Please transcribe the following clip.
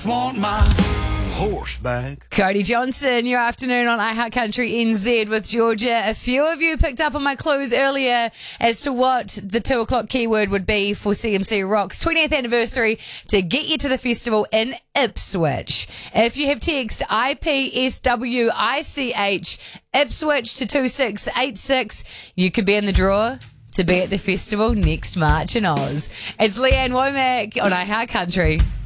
just want my horse back. Cody Johnson, your afternoon on iHeart Country NZ with Georgia. A few of you picked up on my clues earlier as to what the 2 o'clock keyword would be for CMC Rock's 20th anniversary to get you to the festival in Ipswich. If you have text IPSWICH Ipswich to 2686, you could be in the draw to be at the festival next March in Oz. It's Leanne Womack on iHeart Country.